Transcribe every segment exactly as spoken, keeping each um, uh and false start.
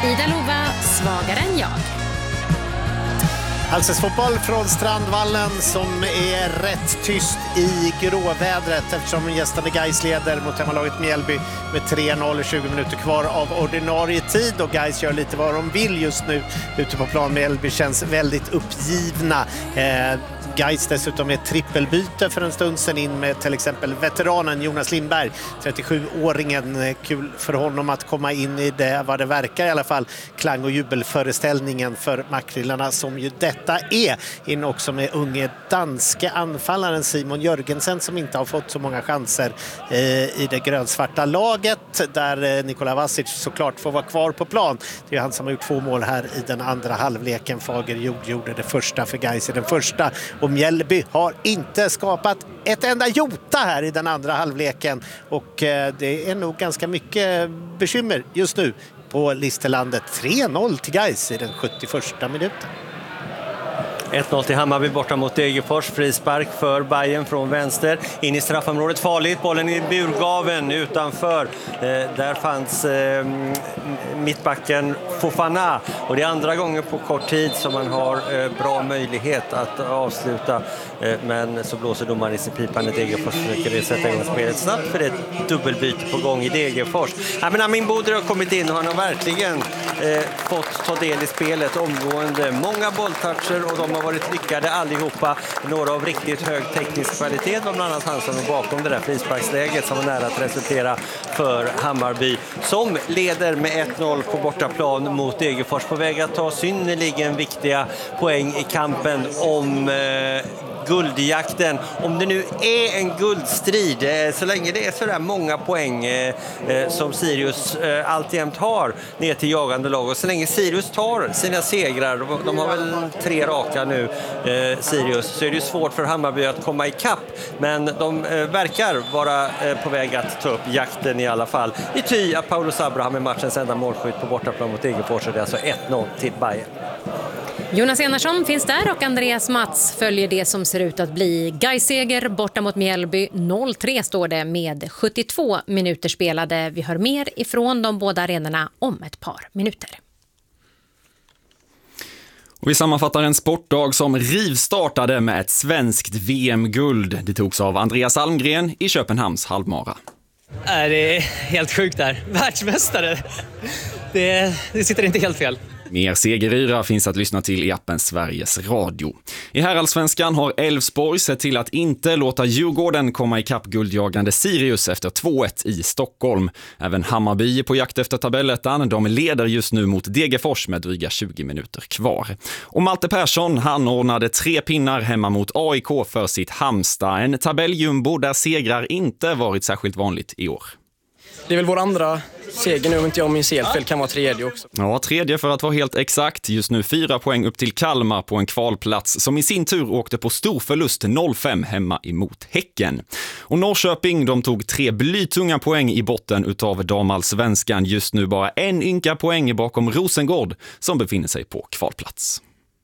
Ida Lova, svagare än jag. Allsvensk fotboll från Strandvallen som är rätt tyst i gråvädret eftersom gästande Gais leder mot hemmalaget Mjällby med tre noll och tjugo minuter kvar av ordinarie tid, och Gais gör lite vad de vill just nu ute på plan. Mjällby känns väldigt uppgivna. Eh, Gais dessutom är trippelbyte för en stund sedan in med till exempel veteranen Jonas Lindberg, trettiosjuåringen. Kul för honom att komma in i det, vad det verkar i alla fall, klang- och jubelföreställningen för makrillarna som ju detta är. In också med unge danske anfallaren Simon Jörgensen som inte har fått så många chanser eh, i det grönsvarta laget, där eh, Nikola Vasic såklart får vara kvar på plan. Det är han som har gjort två mål här i den andra halvleken. Fager Jord gjorde det första för Gais i den första. Och Mjällby har inte skapat ett enda jota här i den andra halvleken. Och eh, det är nog ganska mycket bekymmer just nu på Listerlandet. tre noll till Gais i den sjuttioförsta minuten. ett noll till Hammarby borta mot Degerfors. Frispark för Bayern från vänster. In i straffområdet farligt. Bollen i burgaven utanför. Eh, där fanns eh, mittbacken Fofana. Och det är andra gången på kort tid som man har eh, bra möjlighet att avsluta. Eh, men så blåser domaren i sin pipa när Degerfors försöker sätta igång spelet snabbt, för det är ett dubbelbyte på gång i Degerfors. Ja, men Amin Bodr har kommit in och han har verkligen eh, fått ta del i spelet omgående. Många bolltoucher och de har varit lyckade allihopa. Några av riktigt hög teknisk kvalitet var bland annat han som var bakom det där frisparksläget som var nära att resultera för Hammarby, som leder med ett noll på bortaplan mot Degerfors, på väg att ta synnerligen viktiga poäng i kampen om eh, guldjakten. Om det nu är en guldstrid, eh, så länge det är så där många poäng eh, eh, som Sirius eh, alltjämt har ner till jagande lag, och så länge Sirius tar sina segrar, de har väl tre raka nu, eh, Sirius, så är det ju svårt för Hammarby att komma i kapp, men de eh, verkar vara eh, på väg att ta upp jakten i alla fall. I ty att Paulo Abraham är matchens enda målskytt på bortaplan mot Degerfors, och det är alltså ett noll till Bayern. Jonas Enarsson finns där och Andreas Mats följer det som ser ut att bli Gais-seger borta mot Mjällby. noll tre står det med sjuttiotvå minuter spelade. Vi hör mer ifrån de båda arenorna om ett par minuter. Och vi sammanfattar en sportdag som rivstartade med ett svenskt V M-guld. Det togs av Andreas Almgren i Köpenhamns halvmara. Det är helt sjukt där. Världsmästare. Det, det sitter inte helt fel. Mer segeryra finns att lyssna till i appen Sveriges Radio. I herrallsvenskan har Elfsborg sett till att inte låta Djurgården komma i kapp guldjagande Sirius efter två ett i Stockholm. Även Hammarby är på jakt efter tabellettan. De leder just nu mot Degerfors med dryga tjugo minuter kvar. Och Malte Persson, han ordnade tre pinnar hemma mot A I K för sitt Halmstad. En tabelljumbo där segrar inte varit särskilt vanligt i år. Det är väl vår andra seger nu, om inte jag minns helt fel, kan vara tredje också. Ja, tredje för att vara helt exakt. Just nu fyra poäng upp till Kalmar på en kvalplats som i sin tur åkte på stor förlust noll fem hemma emot Häcken. Och Norrköping, de tog tre blytunga poäng i botten utav damallsvenskan. Just nu bara en ynka poäng bakom Rosengård som befinner sig på kvalplats.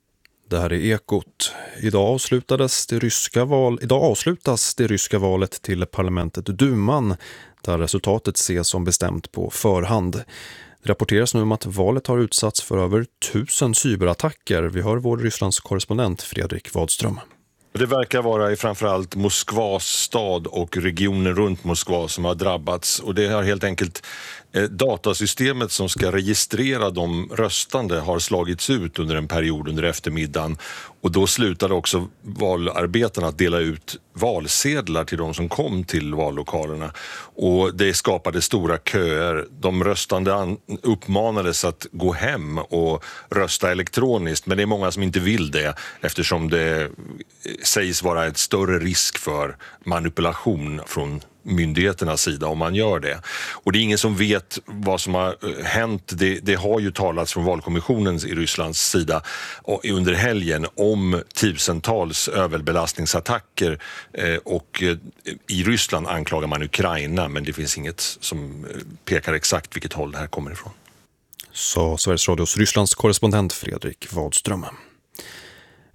Det här är Ekot. Idag avslutades det ryska val, idag avslutas det ryska valet till parlamentet Duman, där resultatet ses som bestämt på förhand. Det rapporteras nu om att valet har utsatts för över tusen cyberattacker. Vi hör vår Rysslands korrespondent Fredrik Wadström. Det verkar vara i framförallt Moskvas stad och regionen runt Moskva som har drabbats, och det har helt enkelt eh, datasystemet som ska registrera de röstande har slagits ut under en period under eftermiddagen, och då slutade också valarbetarna att dela ut valsedlar till de som kom till vallokalerna, och det skapade stora köer. De röstande uppmanades att gå hem och rösta elektroniskt, men det är många som inte vill det eftersom det sägs vara ett större risk för manipulation från myndigheternas sida om man gör det. Och det är ingen som vet vad som har hänt. Det, det har ju talats från valkommissionens i Rysslands sida under helgen om tusentals överbelastningsattacker, och i Ryssland anklagar man Ukraina, men det finns inget som pekar exakt vilket håll det här kommer ifrån. Så Sveriges Radios Rysslands korrespondent Fredrik Wadström.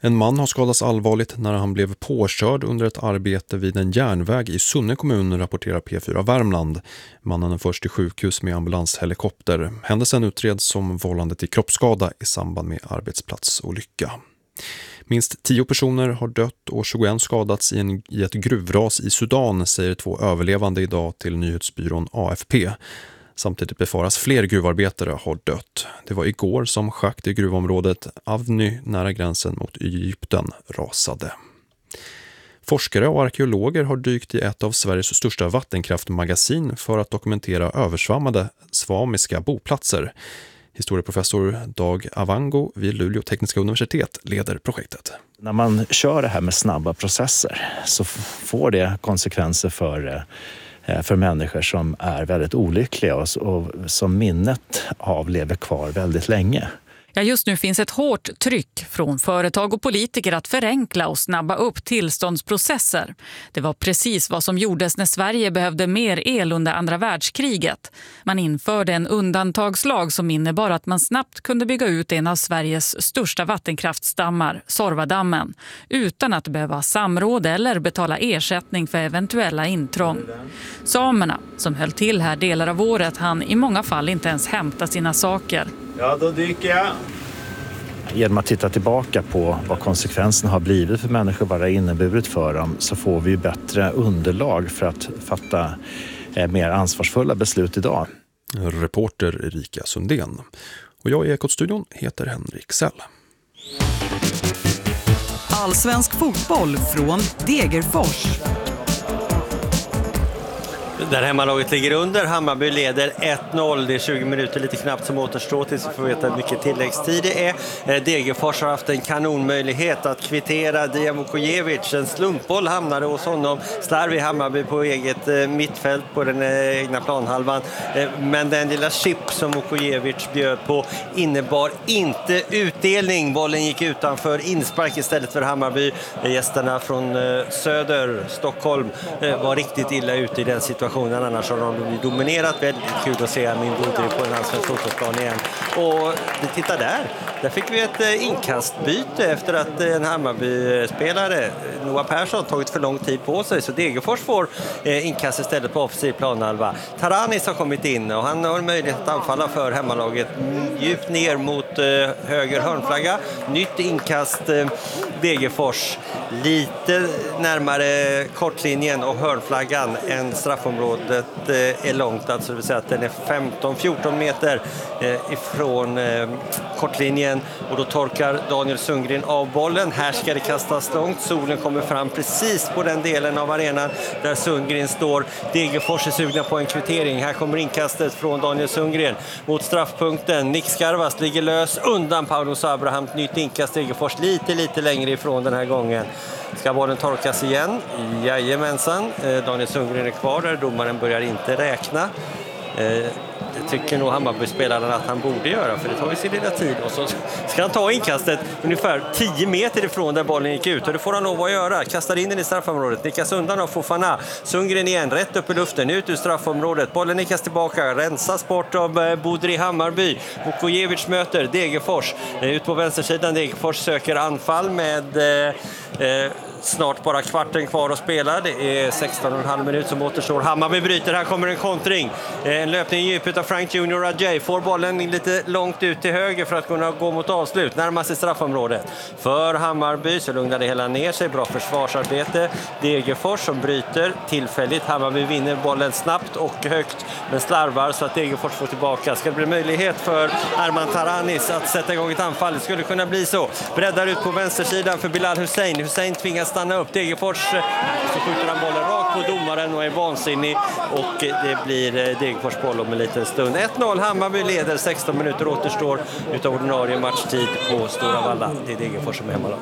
En man har skadats allvarligt när han blev påkörd under ett arbete vid en järnväg i Sunne kommun, rapporterar P fyra Värmland. Mannen är först till sjukhus med ambulanshelikopter. Händelsen utreds som vållande till kroppsskada i samband med arbetsplatsolycka. Minst tio personer har dött och tjugoett skadats i, en, i ett gruvras i Sudan, säger två överlevande idag till nyhetsbyrån A F P. Samtidigt befaras fler gruvarbetare har dött. Det var igår som schakt i gruvområdet Avny nära gränsen mot Egypten rasade. Forskare och arkeologer har dykt i ett av Sveriges största vattenkraftmagasin för att dokumentera översvammade svamiska boplatser. Historieprofessor Dag Avango vid Luleå tekniska universitet leder projektet. När man kör det här med snabba processer så får det konsekvenser för, för människor som är väldigt olyckliga och, och som minnet av lever kvar väldigt länge. Ja, just nu finns ett hårt tryck från företag och politiker att förenkla och snabba upp tillståndsprocesser. Det var precis vad som gjordes när Sverige behövde mer el under andra världskriget. Man införde en undantagslag som innebar att man snabbt kunde bygga ut en av Sveriges största vattenkraftstammar, Sorvadammen, utan att behöva samråd eller betala ersättning för eventuella intrång. Samerna, som höll till här delar av året, hann i många fall inte ens hämta sina saker. Ja, då dyker jag. Genom att titta tillbaka på vad konsekvenserna har blivit för människor, vad det har inneburit för dem, så får vi bättre underlag för att fatta mer ansvarsfulla beslut idag. Reporter Erika Sundén. Och jag i Ekot-studion heter Henrik Sell. Allsvensk fotboll från Degerfors. Där hemmalaget ligger under. Hammarby leder ett noll. Det är tjugo minuter lite knappt som återstår tills vi får veta hur mycket tilläggstid det är. Degerfors har haft en kanonmöjlighet att kvittera. Dijan Vukojevic, en slumpboll hamnade hos honom. Slarv i Hammarby på eget mittfält på den egna planhalvan. Men den lilla chip som Vukojevic bjöd på innebar inte utdelning. Bollen gick utanför, inspark istället för Hammarby. Gästerna från söder, Stockholm, var riktigt illa ute i den situationen. Annars har de dominerat. Väldigt kul att se min Bodri på en allsvensk fotbollsplan igen. Och titta där. Där fick vi ett inkastbyte efter att en Hammarby-spelare, Noah Persson, tagit för lång tid på sig. Så Degerfors får inkast istället på offensiv planhalva. Taranis har kommit in och han har möjlighet att anfalla för hemmalaget djupt ner mot höger hörnflagga. Nytt inkast Degerfors. Lite närmare kortlinjen och hörnflaggan än straffområdet är långt. Alltså det vill säga att den är femton fjorton meter ifrån kortlinjen. Och då torkar Daniel Sundgren av bollen. Här ska det kastas långt. Solen kommer fram precis på den delen av arenan där Sundgren står. Degerfors är sugna på en kvittering. Här kommer inkastet från Daniel Sundgren mot straffpunkten. Nick Skarvast ligger lös undan Paulus Abraham. Nytt inkast. Degerfors lite, lite längre ifrån den här gången. Ska bollen torkas igen? Jajamensan. Daniel Sundgren är kvar där. Domaren börjar inte räkna. Det tycker nog Hammarby-spelaren att han borde göra, för det tar ju sin lilla tid. Och så ska han ta inkastet ungefär tio meter ifrån där bollen gick ut. Och det får han lov att göra. Kastar in den i straffområdet. Nickas undan av Fofana. Sundgren igen, rätt upp i luften. Ut ur straffområdet. Bollen nickas tillbaka. Rensas bort av Bodri Hammarby. Vukojevic möter Degerfors. Ut på vänstersidan. Degerfors söker anfall med... Eh, snart bara kvarten kvar att spela. Det är sexton och en halv minut som återstår. Hammarby bryter. Här kommer en kontring. En löpning i djupet av Frank Junior Rajay. Får bollen lite långt ut till höger för att kunna gå mot avslut. Närmar sig straffområdet. För Hammarby så lugnar det hela ner sig. Bra försvarsarbete. Degerfors som bryter tillfälligt. Hammarby vinner bollen snabbt och högt. Men slarvar så att Degerfors får tillbaka. Ska det bli möjlighet för Arman Taranis att sätta igång ett anfall? Det skulle kunna bli så. Breddar ut på vänstersidan för Bilal Hussein. Hussein tvingas stanna upp. Degerfors så skjuter han bollen rakt på domaren och är vansinnig. Och det blir Degerfors boll om en liten stund. ett noll. Hammarby leder. sexton minuter återstår utav ordinarie matchtid på Stora Valla. Det är Degerfors som är hemmalag.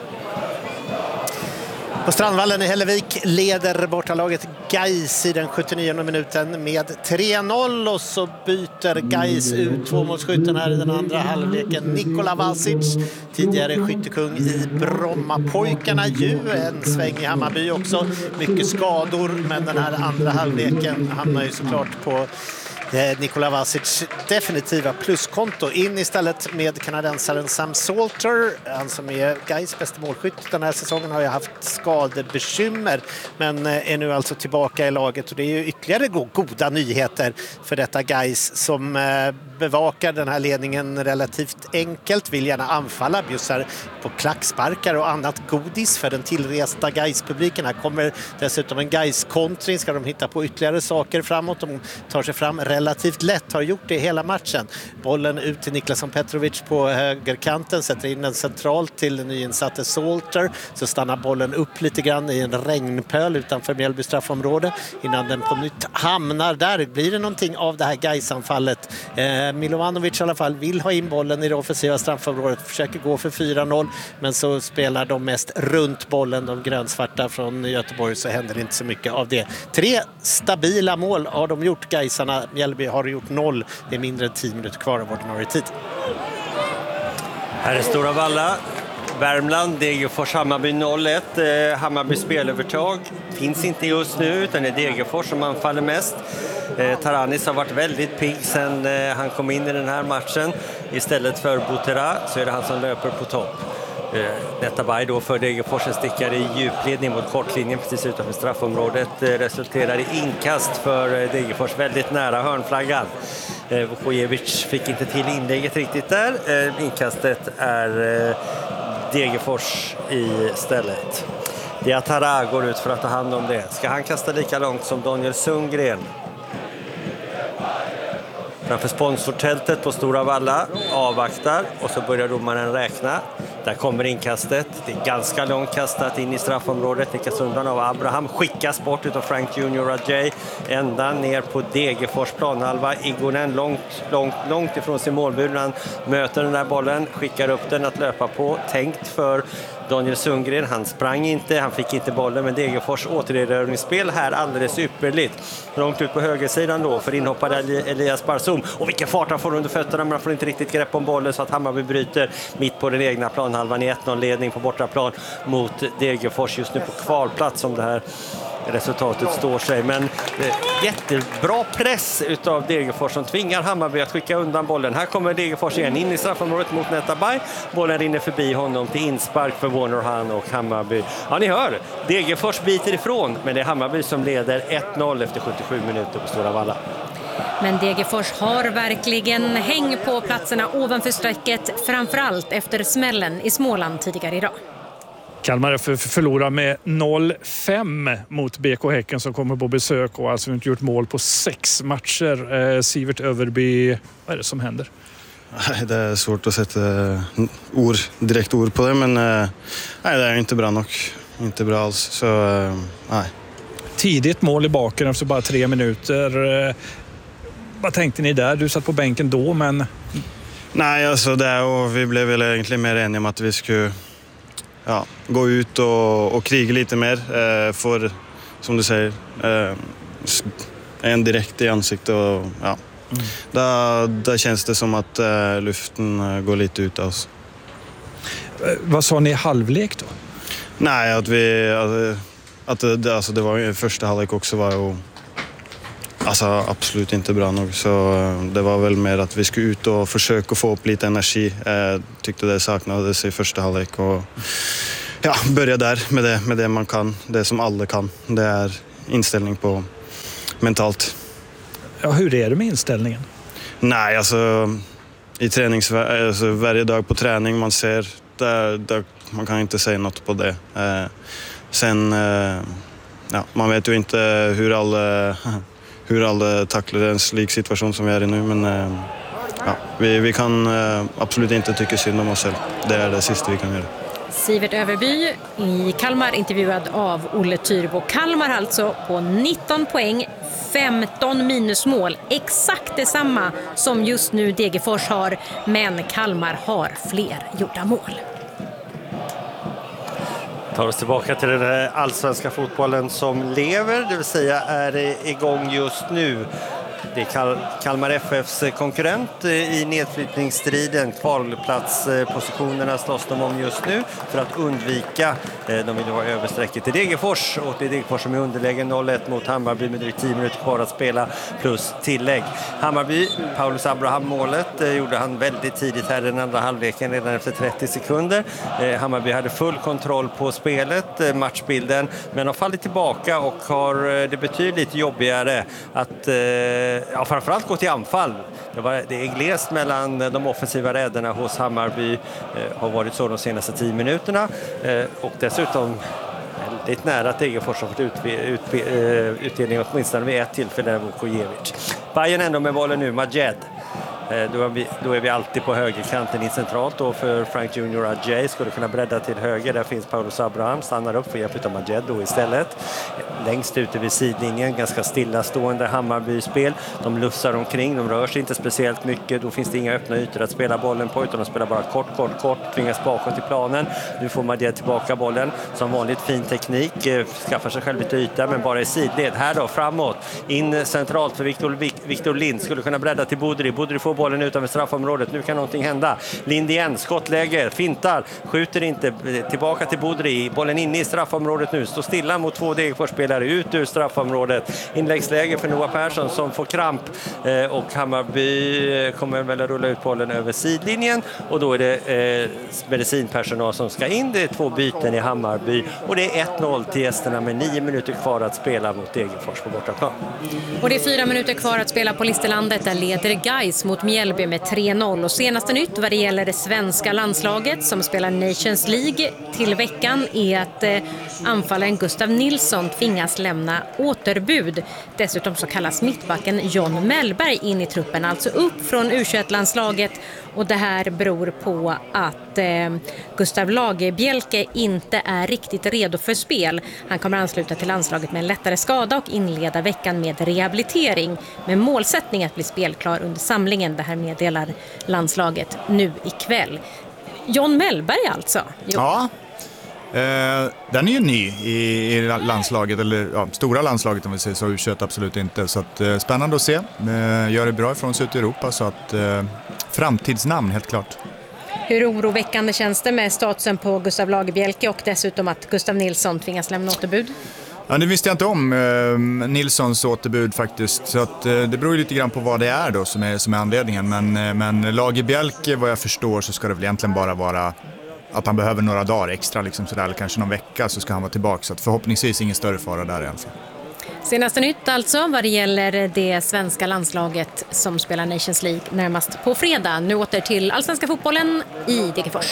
På Strandvallen i Hällevik leder bortalaget Gais i den sjuttionionde minuten med tre noll, och så byter Gais ut tvåmålsskytten här i den andra halvleken. Nikola Vasic, tidigare skyttekung i Brommapojkarna, ju en sväng i Hammarby också. Mycket skador, men den här andra halvleken hamnar ju såklart på eh, Nikola Vasic definitiva pluskonto. In istället med kanadensaren Sam Salter, han som är Gais bästa målskytt den här säsongen, har ju haft skadebekymmer men är nu alltså tillbaka i laget, och det är ju ytterligare goda nyheter för detta Gais som bevakar den här ledningen relativt enkelt, vill gärna anfalla, bjussar på klacksparkar och annat godis för den tillresta Gais-publiken. Här kommer dessutom en Gais-kontring, ska de hitta på ytterligare saker framåt. De tar sig fram relativt lätt, har gjort det hela matchen. Bollen ut till Niklason Petrovic på högerkanten, sätter in den centralt till den nyinsatte Salter, så stannar bollen upp lite grann i en regnpöl utanför Mjällby straffområde innan den på nytt hamnar där. Blir det någonting av det här Gais-anfallet? Eh, Milovanovic i alla fall vill ha in bollen i det offensiva straffområdet, försöker gå för fyra noll, men så spelar de mest runt bollen, de grönsvarta från Göteborg, så händer det inte så mycket av det. Tre stabila mål har de gjort, Gaisarna. Mjällby har gjort noll. Det är mindre än tio minuter kvar av ordinarie tid. Här är Stora Valla. Värmland, Degerfors, Hammarby noll ett. Eh, Hammarby spelövertag finns inte just nu, utan det är Degerfors som anfaller mest. Eh, Taranis har varit väldigt pigg sen eh, han kom in i den här matchen. Istället för Butera så är det han som löper på topp. Eh, detta Bay då för Degerfors, en stickare i djupledning mot kortlinjen precis utanför straffområdet, eh, resulterar i inkast för eh, Degerfors väldigt nära hörnflaggan. Eh, Vukojevic fick inte till inlägget riktigt där. Eh, inkastet är eh, Degerfors i stället. Diatara går ut för att ta hand om det. Ska han kasta lika långt som Daniel Sundgren? Framför sponsortältet på Stora Valla, avvaktar och så börjar domaren räkna. Där kommer inkastet. Det är ganska långt kastat in i straffområdet. Nickas undan av Abraham. Skickas bort utav Frank Junior Ajay. Ända ner på Degerfors planhalva. Igonen långt, långt, långt ifrån sin målbur. Han möter den där bollen. Skickar upp den att löpa på. Tänkt för Daniel Sundgren. Han sprang inte. Han fick inte bollen. Men Degerfors återerövringsspel här alldeles ypperligt. Långt ut på högersidan då för inhoppade Elias Barzum. Och vilken fart han får under fötterna. Men han får inte riktigt grepp om bollen så att Hammarby bryter mitt på den egna planhalvan i ett noll-ledning på bortaplan mot Degerfors. Just nu på kvalplats som det här resultatet står sig. Men eh, jättebra press utav Degerfors som tvingar Hammarby att skicka undan bollen. Här kommer Degerfors igen in i straffområdet mot Netabay. Bollen rinner förbi honom till inspark för Warner Han och Hammarby. Ja, ni hör, Degerfors biter ifrån, men det är Hammarby som leder ett noll efter sjuttiosju minuter på Stora Valla. Men Degerfors har verkligen häng på platserna ovanför strecket, framförallt efter smällen i Småland tidigare idag. Kalmar F F förlorar med noll fem mot B K Häcken som kommer på besök och alltså inte gjort mål på sex matcher. Eh, Sivert Överby, vad är det som händer? Det är svårt att sätta ord, direkt ord på det, men eh, nej, det är inte bra nog. Inte bra alls, så eh, nej. Tidigt mål i baken efter bara tre minuter. Eh, vad tänkte ni där? Du satt på bänken då, men... Nej, alltså det, och vi blev väl egentligen mer eniga om att vi skulle ja, gå ut och, och kriga lite mer. Eh, för, som du säger, eh, en direkt i ansiktet och ja. Mm. Där, där känns det som att eh, luften går lite ut av oss. Eh, vad sa ni i halvlek då? Nej, att vi... Att, att det, alltså det var ju första halvlek också var ju alltså absolut inte bra nog, så det var väl mer att vi skulle ut och försöka få upp lite energi. Jag tyckte det saknades i första halvlek och ja, börja där med det, med det man kan, det som alla kan. Det är inställning på mentalt. Ja, hur är det med inställningen? Nej, alltså i tränings, alltså, varje dag på träning man ser, där, där, man kan inte säga något på det. Eh, sen, eh, ja, man vet ju inte hur alla, hur alla tacklar en slik situation som vi är i nu, men eh, ja, vi, vi kan eh, absolut inte tycka synd om oss själv. Det är det sista vi kan göra. Sivert Överby i Kalmar, intervjuad av Olle Tyrbo. Kalmar alltså på nitton poäng, femton minusmål. Exakt detsamma som just nu Degerfors har, men Kalmar har fler gjorda mål. Tar oss tillbaka till den allsvenska fotbollen som lever, det vill säga är igång just nu. det är Kal- Kalmar F F:s konkurrent i nedflyttningsstriden. Kvalplatspositionerna slåss de om just nu för att undvika. De vill ha översträcket till Degerfors, och det är Degerfors som är underläge noll ett mot Hammarby med drygt tio minuter kvar att spela plus tillägg. Hammarby, Paulus Abraham målet gjorde han väldigt tidigt här i den andra halvleken, redan efter trettio sekunder. Hammarby hade full kontroll på spelet, matchbilden, men har fallit tillbaka och har det betydligt jobbigare att ja, framförallt gå till anfall. Det, var, det är glest mellan de offensiva räderna hos Hammarby, eh, har varit så de senaste tio minuterna, eh, och dessutom väldigt nära att Degerfors har fått ut, ut, ut, utdelning åtminstone vid ett tillfälle av Vukojevic. Bayern ändå med bollen nu, Majed. Då är, vi, då är vi alltid på högerkanten i centralt, då för Frank junior Adjei skulle kunna bredda till höger. Där finns Paulus Abraham, stannar upp för hjälp av Majed då istället. Längst ute vid sidlinjen, ganska stillastående Hammarby-spel. De lussar omkring, de rör sig inte speciellt mycket. Då finns det inga öppna ytor att spela bollen på, utan de spelar bara kort, kort, kort. Tvingas bakåt i planen. Nu får Majed tillbaka bollen. Som vanligt fin teknik, skaffar sig själv lite yta, men bara i sidled. Här då, framåt. In centralt för Victor, Victor Lind. Skulle kunna bredda till Bodri. Bodri får bollen utanför straffområdet. Nu kan någonting hända. Lind igen, skottläge, fintar, skjuter inte, tillbaka till Bodri. Bollen inne i straffområdet nu. Står stilla mot två Degerfors-spelare ut ur straffområdet. Inläggsläge för Noah Persson som får kramp, och Hammarby kommer väl att rulla ut bollen över sidlinjen, och då är det eh, medicinpersonal som ska in. Det är två byten i Hammarby, och det är ett noll till gästerna med nio minuter kvar att spela mot Degerfors på bortaplan. Och det är fyra minuter kvar att spela på Listerlandet. Där leder Gais mot Mjällby med tre noll. Och senaste nytt vad det gäller det svenska landslaget som spelar Nations League till veckan är att eh, anfallaren Gustav Nilsson tvingas lämna återbud. Dessutom så kallas mittbacken John Mellberg in i truppen, alltså upp från U tjugoett-landslaget. Och det här beror på att eh, Gustav Lagerbielke inte är riktigt redo för spel. Han kommer ansluta till landslaget med en lättare skada och inleda veckan med rehabilitering. Med målsättning att bli spelklar under samlingen. Det här meddelar landslaget nu ikväll. John Mellberg alltså. Jo. Ja. Eh, den är ju ny i, i landslaget, eller ja, stora landslaget om vi säger så, U tjugoett absolut inte. Så att, eh, spännande att se. Eh, gör det bra ifrån sig ut i Europa, så att eh, framtidsnamn helt klart. Hur oroväckande känns det med statusen på Gustav Lagerbielke och dessutom att Gustav Nilsson tvingas lämna återbud? Ja, det visste jag inte om eh, Nilssons återbud faktiskt, så att, eh, det beror ju lite grann på vad det är då som är, som är anledningen. Men, eh, men Lagerbielke, vad jag förstår, så ska det väl egentligen bara vara att han behöver några dagar extra, liksom sådär, eller kanske någon vecka, så ska han vara tillbaka. Så att förhoppningsvis ingen större fara där i alla fall. Senaste nytt alltså vad det gäller det svenska landslaget som spelar Nations League närmast på fredag. Nu åter till allsvenska fotbollen i Degerfors.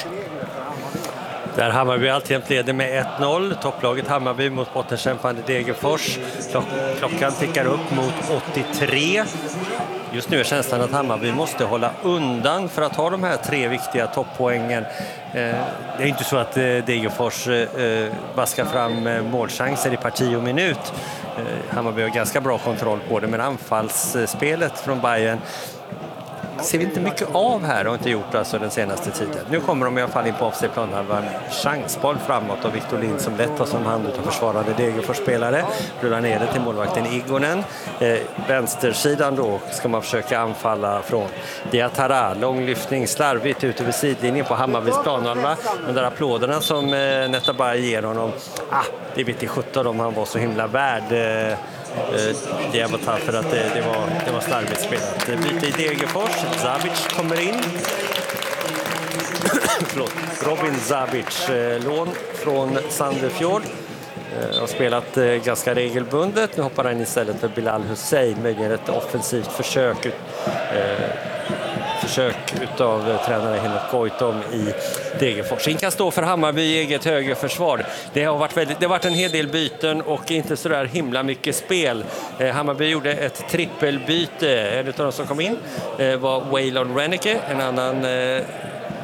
Där Hammarby alltjämt leder med ett noll. Topplaget Hammarby mot bottenkämpande Degerfors. Klock- klockan tickar upp mot åttiotre. Just nu är känslan att Hammarby måste hålla undan för att ha de här tre viktiga topppoängen. Det är inte så att Degerfors vaskar fram målchanser i parti och minut. Hammarby har ganska bra kontroll på det, men anfallsspelet från Bayern ser vi inte mycket av här och inte gjort alltså den senaste tiden. Nu kommer de i alla fall in på offside-plan. Det var en chansboll framåt av Victor Lind som lätt tar som hand utav försvarade Degerfors-spelare. Rullar ner det till målvakten Igonen. Eh, vänstersidan då ska man försöka anfalla från Diatara. Långlyftning slarvigt ut över sidlinjen på Hammarbys planhalva. De där applåderna som eh, Netabay ger honom. Ah, det vet i sjutton om han var så himla värd. Eh, Det var tack för att det, det, var, det var slarvigt spelat. Byte i Degerfors. Zabic kommer in. Förlåt. Robin Zabic, lån från Sandefjord. Har spelat ganska regelbundet. Nu hoppar han istället för Bilal Hussein. Möjligen ett offensivt försök ut, eh, försök utav tränare Henrik Goitom i Degerfors. In kan stå för Hammarby i eget högerförsvar. Det har varit väldigt, det har varit en hel del byten och inte så där himla mycket spel. Eh, Hammarby gjorde ett trippelbyte. En av de som kom in eh, var Waylon Reneke, en annan eh,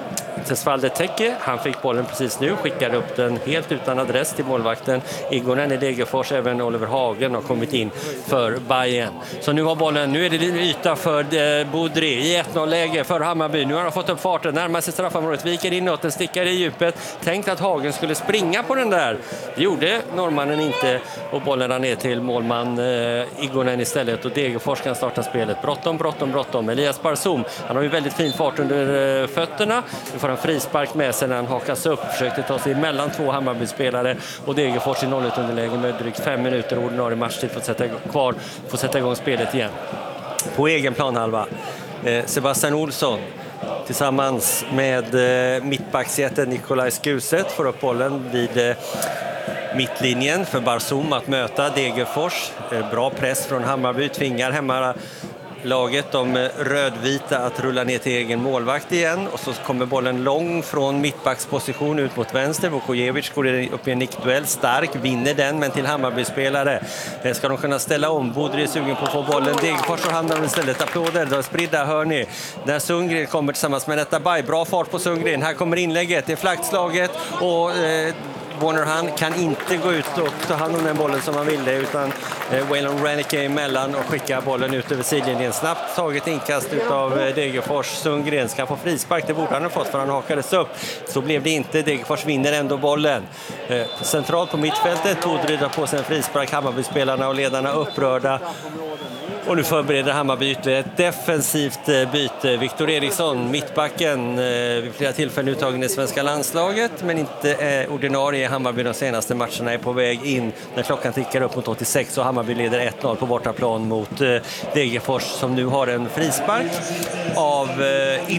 Tesvalde Teke, han fick bollen precis nu, skickade upp den helt utan adress till målvakten Igonen i Degerfors. Även Oliver Hagen har kommit in för Bayern. Så nu har bollen, nu är det yta för eh, Bodri i ett noll-läge för Hammarby. Nu har han fått upp farten, närmar sig straffområdet, viker inåt, den stickar i djupet. Tänkt att Hagen skulle springa på den där. Det gjorde norrmannen inte och bollen rann ner till målman eh, Igonen istället och Degerfors kan starta spelet. Bråttom, bråttom, bråttom. Elias Barsum, han har ju väldigt fin fart under eh, fötterna. Nu får han frispark med sig när han hakas upp. Försökte ta sig emellan två Hammarby-spelare och Degerfors i noll ett underläge med drygt fem minuter ordinarie matchtid för att sätta kvar, för att sätta igång spelet igen. På egen planhalva. Eh, Sebastian Olsson tillsammans med eh, mittbacksjätten Nikolaj Skuset får upp bollen vid eh, mittlinjen för Barsum att möta Degerfors. Eh, bra press från Hammarby, tvingar hemma laget, de rödvita, att rulla ner till egen målvakt igen. Och så kommer bollen lång från mittbacksposition ut mot vänster. Vukojevic går upp i en nickduell, stark, vinner den, men till Hammarby-spelare. Ska de kunna ställa om? Bodri är sugen på att få bollen. Degerfors och hamnar istället. Applåder, då spridda hör ni. När Sundgren kommer tillsammans med detta Bay. Bra fart på Sundgren. Här kommer inlägget, det är flaggslaget och eh, Warner han kan inte gå ut och ta hand om den bollen som han ville, utan eh, Waylon Rennicke emellan och skicka bollen ut över sidlinjen. Snabbt taget inkast av eh, Degerfors. Sundgren ska få frispark, det borde han ha fått för han hakades upp. Så blev det inte, Degerfors vinner ändå bollen. Eh, centralt på mittfältet, Bodri drar på sig en frispark, Hammarby-spelarna och ledarna upprörda. Och nu förbereder Hammarby ytterligare ett defensivt byte. Viktor Eriksson, mittbacken, vid flera tillfällen uttagen i svenska landslaget, men inte eh, ordinarie i Hammarby de senaste matcherna, är på väg in när klockan tickar upp mot åttiosex och Hammarby leder ett noll på bortaplan mot eh, Degerfors som nu har en frispark av eh,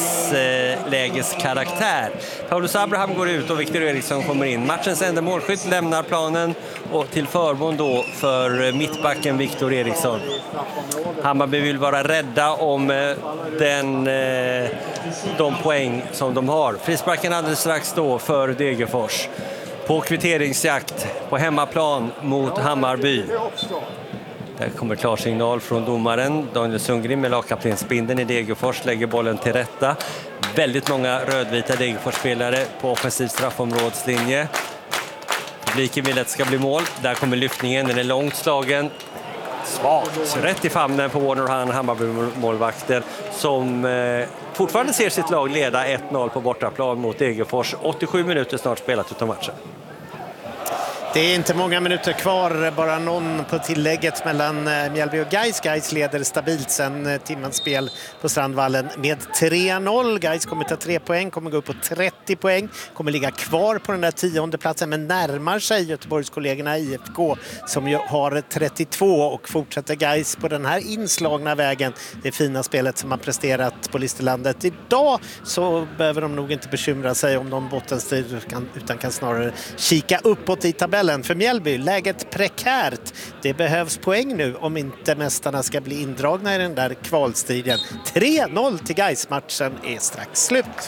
inläggslägeskaraktär. Eh, Paulus Abraham går ut och Viktor Eriksson kommer in. Matchens enda målskytt lämnar planen och till förmån då för mittbacken Viktor Eriksson. Hammarby vill vara rädda om den, de poäng som de har. Frisparken alldeles strax då för Degerfors. På kvitteringsjakt på hemmaplan mot Hammarby. Där kommer klarsignal från domaren. Daniel Sundgren med lagkaptensbindeln i Degerfors lägger bollen till rätta. Väldigt många rödvita Degerfors-spelare på offensiv straffområdslinje. Publiken vill att det ska bli mål. Där kommer lyftningen, den är långt slagen. Svagt, rätt i famnen på Warner Han, Hammarby-målvakter som eh, fortfarande ser sitt lag leda ett noll på bortaplan mot Degerfors. åttiosju minuter snart spelat utav matchen. Det är inte många minuter kvar, bara någon på tillägget mellan Mjällby och Gais. Gais leder stabilt sen timmens spel på Strandvallen med tre noll. Gais kommer ta tre poäng, kommer gå upp på trettio poäng, kommer ligga kvar på den där tionde platsen, men närmar sig Göteborgskollegorna I F K som ju har trettiotvå, och fortsätter Gais på den här inslagna vägen, det fina spelet som har presterat på Listerlandet idag, så behöver de nog inte bekymra sig om de bottenstrid utan kan snarare kika uppåt i tabellen. För Mjällby, läget prekärt. Det behövs poäng nu om inte mästarna ska bli indragna i den där kvalstriden. tre noll till Gais, matchen är strax slut.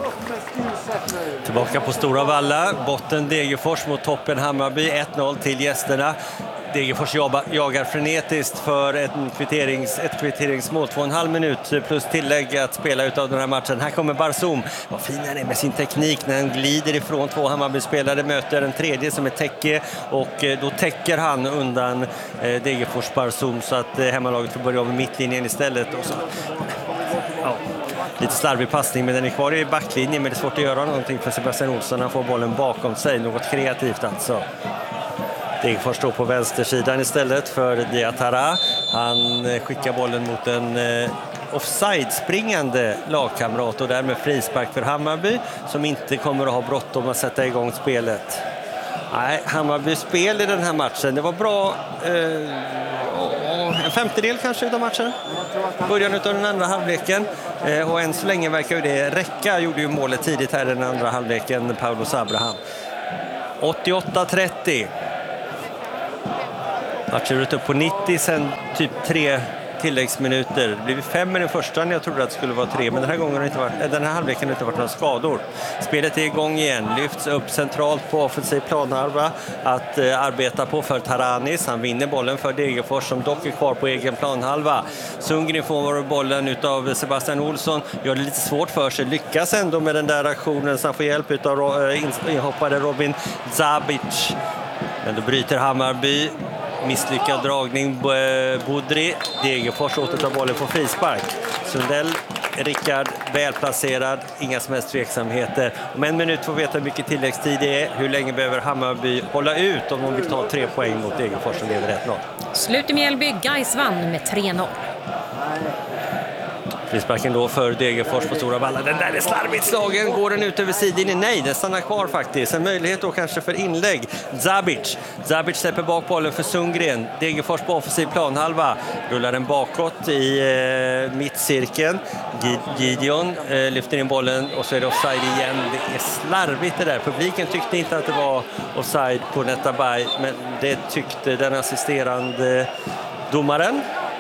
Tillbaka på Stora Valla, botten Degerfors mot toppen Hammarby, ett noll till gästerna. Degerfors jagar frenetiskt för ett, kvitterings, ett kvitteringsmål. Två och en halv minut plus tillägg att spela ut av den här matchen. Här kommer Barsum. Vad fin han är med sin teknik när han glider ifrån två Hammarby-spelare. Möter en tredje som är Teke. Och då täcker han undan eh, Degerfors Barsum så att eh, hemmalaget får börja av mittlinjen istället. Och så, ja, lite slarvig passning, men den är kvar i backlinjen. Men det är svårt att göra någonting för Sebastian Olsson. Han får bollen bakom sig. Något kreativt alltså. Degerfors står på vänstersidan istället för Diatara. Han skickar bollen mot en eh, offside-springande lagkamrat och därmed frispark för Hammarby som inte kommer att ha bråttom att sätta igång spelet. Nej, Hammarbys spel i den här matchen, det var bra. Eh, en femtedel kanske av matchen. Början av den andra halvleken. Eh, och än så länge verkar ju det räcka. Gjorde ju målet tidigt här i den andra halvleken, Paulus Abraham. åttioåtta trettio. Matchen ut upp på nittio sen typ tre tilläggsminuter. Det blev fem i den första när jag trodde att det skulle vara tre, men den här gången har det inte varit, den här halvleken har det inte varit några skador. Spelet är igång igen, lyfts upp centralt på offensiv planhalva att eh, arbeta på för Taranis. Han vinner bollen för Degerfors som dock är kvar på egen planhalva. Sundgren får bollen utav Sebastian Olsson, gör det lite svårt för sig, lyckas ändå med den där aktionen så han får hjälp utav eh, inhoppade Robin Zabic. Men då bryter Hammarby. Misslyckad dragning, Budri. Degerfors återtar bollen på frispark. Sundell, Rickard, välplacerad. Inga som helst tveksamheter. Om en minut får vi veta hur mycket tilläggstid det är. Hur länge behöver Hammarby hålla ut om de vill ta tre poäng mot Degerfors som leder ett noll. Slut i Mjällby, Gais vann med tre noll. Frisparken då för Degerfors på Stora Valla. Den där är slarvigt slagen. Går den ut över sidan? Nej, den stannar kvar faktiskt. En möjlighet då kanske för inlägg. Zabic. Zabic släpper bak bollen för Sundgren. Degerfors på offensiv planhalva. Rullar den bakåt i eh, mittcirkeln. Gideon eh, lyfter in bollen och så är det offside igen. Det är slarvigt det där. Publiken tyckte inte att det var offside på Netabay, men det tyckte den assisterande domaren.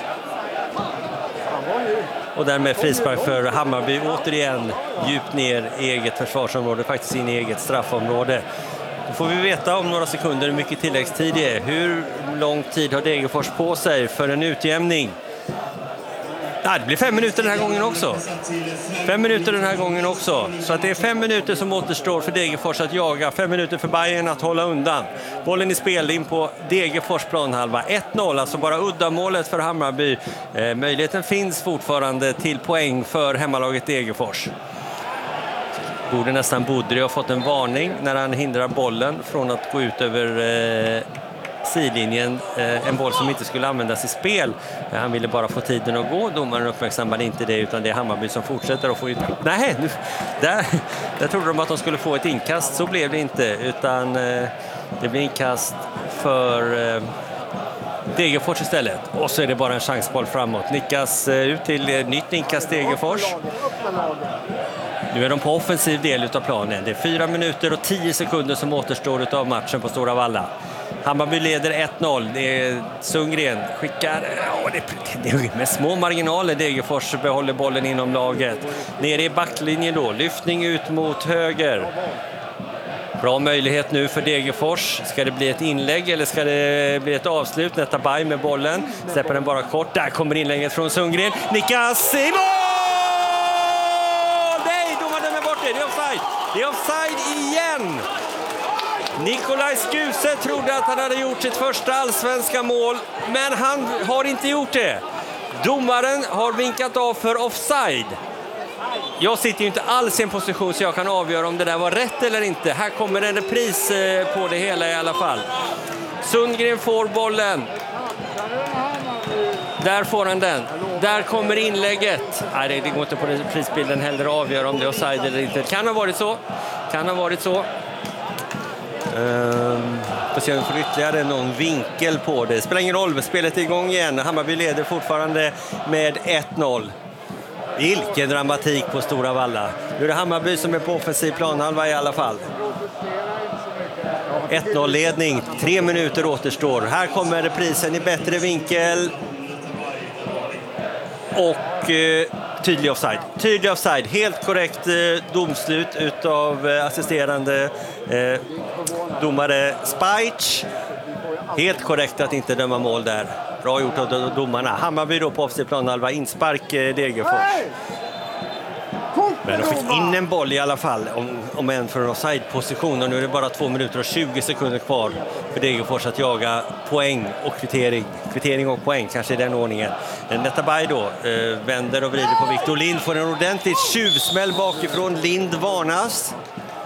Och därmed frispark för Hammarby återigen djupt ner i eget försvarsområde, faktiskt in i eget straffområde. Då får vi veta om några sekunder hur mycket tilläggstid det är. Hur lång tid har Degerfors på sig för en utjämning? Ja, det blir fem minuter den här gången också. Fem minuter den här gången också. Så att det är fem minuter som återstår för Degerfors att jaga. Fem minuter för Bayern att hålla undan. Bollen i spel in på Degerfors planhalva. ett noll, alltså bara uddamålet för Hammarby. Eh, möjligheten finns fortfarande till poäng för hemmalaget Degerfors. Borde nästan Budri ha fått en varning när han hindrar bollen från att gå ut över... Eh, sidlinjen, en boll som inte skulle användas i spel. Han ville bara få tiden att gå. Domaren uppmärksammade inte det, utan det är Hammarby som fortsätter att få ut... Nej, nu, där, där trodde de att de skulle få ett inkast. Så blev det inte, utan det blir inkast för Degerfors istället. Och så är det bara en chansboll framåt. Nickas ut till nytt inkast Degerfors. Nu är de på offensiv del av planen. Det är fyra minuter och tio sekunder som återstår av matchen på Stora Valla. Hammarby leder ett noll. Det är Sundgren skickar åh, det, det är med små marginaler. Degerfors behåller bollen inom laget. Nere i backlinjen då. Lyftning ut mot höger. Bra möjlighet nu för Degerfors. Ska det bli ett inlägg eller ska det bli ett avslut? Netabay med bollen. Släpper den bara kort. Där kommer inlägget från Sundgren. Nickas i mål! Nej, domaren är bort det. Det är offside. Det är offside igen. Nikolaj Skuse trodde att han hade gjort sitt första allsvenska mål, men han har inte gjort det. Domaren har vinkat av för offside. Jag sitter ju inte alls i en position så jag kan avgöra om det där var rätt eller inte. Här kommer en repris på det hela i alla fall. Sundgren får bollen. Där får han den. Där kommer inlägget. Nej, det går inte på reprisbilden heller att avgöra om det är offside eller inte. Kan ha varit så. Kan ha varit så. Um, får se om vi får ytterligare någon vinkel på det. Spelar ingen roll, spelet är igång igen. Hammarby leder fortfarande med ett noll. Vilken dramatik på Stora Valla. Nu är det Hammarby som är på offensiv planhalva i alla fall. ett noll-ledning, tre minuter återstår. Här kommer reprisen i bättre vinkel. Och eh, tydlig offside. Tydlig offside. Helt korrekt eh, domslut utav eh, assisterande eh, domare Spajc. Helt korrekt att inte döma mål där. Bra gjort av domarna. Hammarby då på offensiv planhalva. Inspark eh, Degerfors. Men de fick in en boll i alla fall, om, om en för en offside-position. Och nu är det bara två minuter och tjugo sekunder kvar för Degerfors att jaga poäng och kvittering. Kvittering och poäng, kanske i den ordningen. Netabay då eh, vänder och vrider på Victor Lind. Får en ordentligt tjuvsmäll bakifrån. Lind varnas.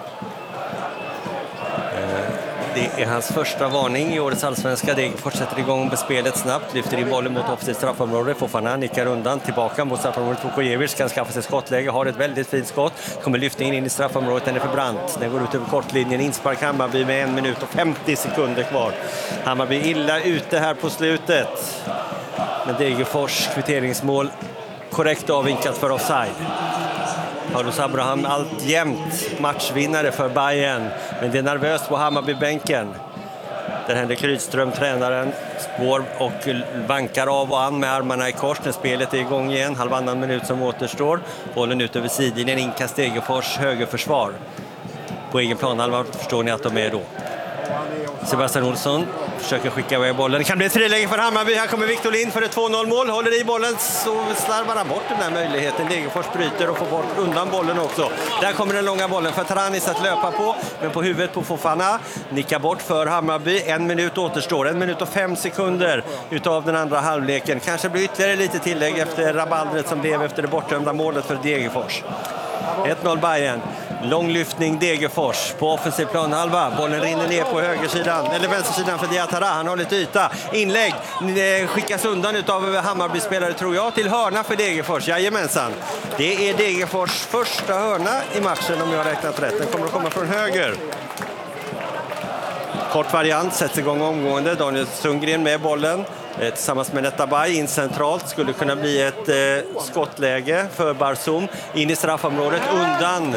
Det är hans första varning i årets allsvenska. Degerfors sätter igång med spelet snabbt. Lyfter in bollen mot offensivt straffområde. Fofana nickar undan. Tillbaka mot straffområdet. Vukojevic kan skaffa sig skottläge. Har ett väldigt fint skott. Kommer lyfta in, in i straffområdet. Den är för brant. Den går ut över kortlinjen. Inspark Hammarby med en minut och femtio sekunder kvar. Hammarby illa ute här på slutet. Men Degerfors kvitteringsmål korrekt avvinkat för offside. Carlos Abraham alltjämt matchvinnare för Bayern, men det är nervöst på Hammarbybänken. där Henrik Rydström, tränaren, går och vankar av och an med armarna i kors när spelet är igång igen. Halvannan minut som återstår. Bollen ut över sidlinjen, inkast Degerfors högerförsvar. På egen planhalva förstår ni att de är då. Sebastian Olsson försöker skicka iväg bollen. Det kan bli ett friläge för Hammarby. Här kommer Victor Lind för ett två noll mål. Håller i bollen så slarvar han bort den här möjligheten. Degerfors bryter och får bort undan bollen också. Där kommer den långa bollen för Tranis att löpa på. Men på huvudet på Fofana. Nickar bort för Hammarby. En minut återstår. En minut och fem sekunder utav den andra halvleken. Kanske blir ytterligare lite tillägg efter rabaldret som blev efter det bortdömda målet för Degerfors. ett noll Bayern. Lång lyftning Degerfors på offensiv planhalva. Bollen rinner ner på högersidan, eller vänstersidan för Diatara. Han har lite yta. Inlägg skickas undan utav Hammarby-spelare tror jag till hörna för Degerfors. Jajamensan. Det är Degerfors första hörna i matchen om jag har räknat rätt. Den kommer att komma från höger. Kort variant sätts igång omgående. Daniel Sundgren med bollen. Tillsammans med Netabay in centralt skulle kunna bli ett eh, skottläge för Barsum in i straffområdet undan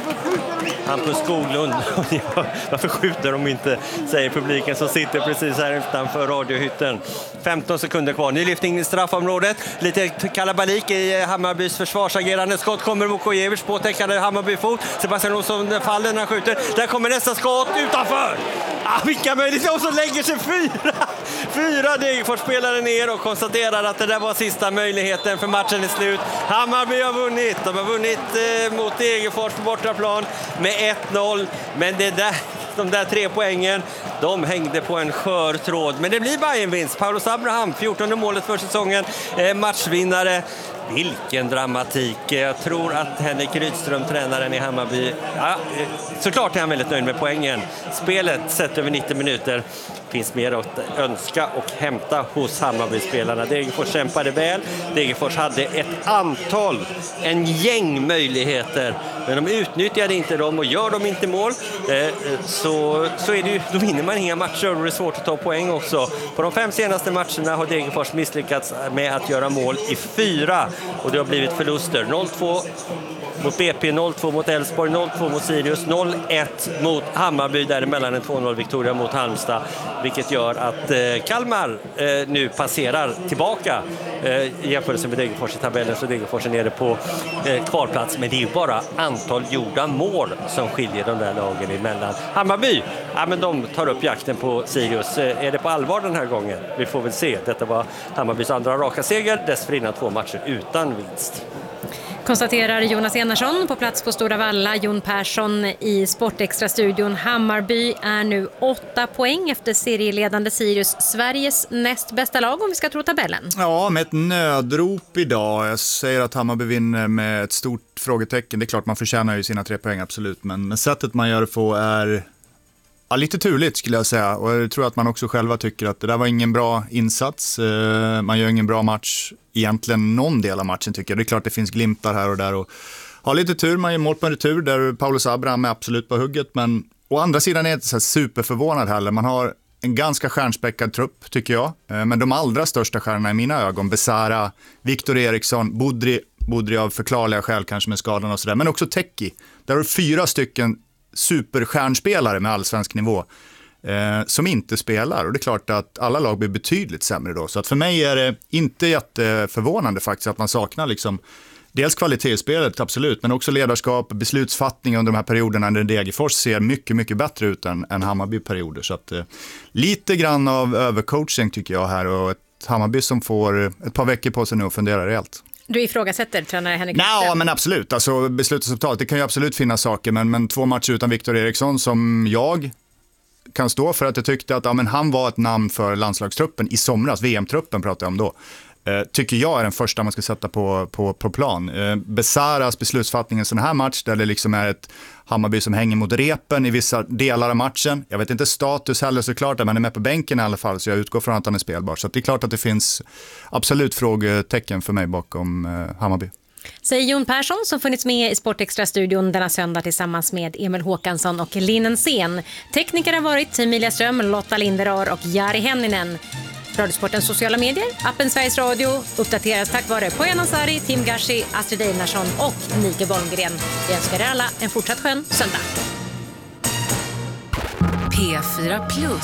Hampus Skoglund. Varför skjuter de inte, säger publiken som sitter precis här utanför radiohytten. femton sekunder kvar, ny lyftning i straffområdet, lite kalabalik i Hammarbys försvarsagerande. Skott kommer Vukojevic på täckande Hammarbyfot. Sebastian Olsson faller när han skjuter. Där kommer nästa skott utanför. Ah, vilka möjligheter, och så lägger sig fyra fyra Degerfors-spelare ner och konstaterar att det där var sista möjligheten för matchen är slut. Hammarby har vunnit, de har vunnit eh, mot Degerfors på bortaplan med ett noll, men det där, de där tre poängen, de hängde på en skör tråd. Men det blir Bayern-vinst. Paulus Abraham, fjortonde målet för säsongen, eh, matchvinnare. Vilken dramatik. Jag tror att Henrik Rydström, tränaren i Hammarby, ja, såklart är han väldigt nöjd med poängen. Spelet sett över nittio minuter finns mer att önska och hämta hos Hammarby-spelarna. Degerfors kämpade väl. Degerfors hade ett antal, en gäng möjligheter, men de utnyttjade inte dem, och gör de inte mål eh, så, så är det ju, då vinner man inga matcher och det är svårt att ta poäng också. På de fem senaste matcherna har Degerfors misslyckats med att göra mål i fyra, och det har blivit förluster. noll två mot B P, noll två mot Elfsborg, noll två mot Sirius, noll ett mot Hammarby, däremellan en två noll Victoria mot Halmstad, vilket gör att eh, Kalmar eh, nu passerar tillbaka eh, i jämförelse med Degerfors i tabellen, så Degerfors är nere på eh, kvarplats, men det är ju bara antal gjorda mål som skiljer de där lagen emellan. Hammarby, ja, men de tar upp jakten på Sirius. Eh, är det på allvar den här gången? Vi får väl se. Detta var Hammarbys andra raka seger, dessförinnan två matcher utan vinst. Konstaterar Jonas Enarsson på plats på Stora Valla. Jon Persson i Sportextra-studion. Hammarby är nu åtta poäng efter serieledande Sirius, Sveriges näst bästa lag om vi ska tro tabellen. Ja, med ett nödrop idag. Jag säger att Hammarby vinner med ett stort frågetecken. Det är klart man förtjänar ju sina tre poäng, absolut. Men, men sättet man gör det på är ja, lite turligt skulle jag säga. Och jag tror att man också själva tycker att det där var ingen bra insats. Man gör ingen bra match. Egentligen någon del av matchen tycker jag. Det är klart det finns glimtar här och där. Och har lite tur, man gör mål på en retur där Paulus Abraham är absolut på hugget. Men å andra sidan är jag inte så superförvånad heller. Man har en ganska stjärnspäckad trupp tycker jag. Men de allra största stjärnorna i mina ögon, Besara, Victor Eriksson, Budri, Budri av förklarliga skäl kanske med skadan och sådär. Men också Teki. Där har fyra stycken superstjärnspelare med allsvensk nivå eh, som inte spelar, och det är klart att alla lag blir betydligt sämre då, så att för mig är det inte jätteförvånande faktiskt att man saknar liksom dels kvalitetsspelet, absolut, men också ledarskap, beslutsfattning under de här perioderna när Degerfors ser mycket, mycket bättre ut än, än Hammarby-perioder, så att eh, lite grann av övercoaching tycker jag här, och ett Hammarby som får ett par veckor på sig nu och fundera rejält. Du ifrågasätter tränare Henrik? Ja, men absolut. Alltså, beslutsresultat, det kan ju absolut finnas saker, men, men två matcher utan Victor Eriksson som jag kan stå för att jag tyckte att ja, men han var ett namn för landslagstruppen i somras, V M-truppen pratar jag om då. Eh, tycker jag är den första man ska sätta på, på, på plan. Eh, Besaras beslutsfattning i en sån här match där det liksom är ett Hammarby som hänger mot repen i vissa delar av matchen. Jag vet inte status heller såklart, men han är med på bänken i alla fall, så jag utgår från att han är spelbar. Så det är klart att det finns absolut frågetecken för mig bakom eh, Hammarby. Säger Jon Persson som funnits med i Sportextra-studion denna söndag tillsammans med Emil Håkansson och Linnen Sen. Tekniker har varit Emilia Ström, Lotta Linderar och Jari Henninen. Radiosportens sociala medier, appen Sveriges Radio uppdateras tack vare Poya Ansari, Tim Gashi, Astrid Einarsson och Nike Bolmgren. Vi önskar er alla en fortsatt skön söndag. P fyra Plus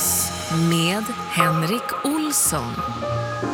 med Henrik Olsson.